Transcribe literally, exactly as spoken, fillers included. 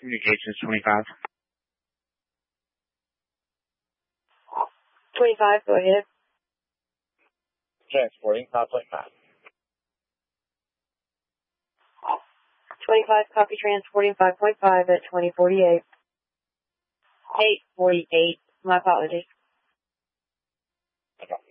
Communications twenty-five. twenty-five, go ahead. Transporting five point five. twenty-five, copy transporting five point five at twenty forty-eight. eight forty-eight, my apologies. Okay.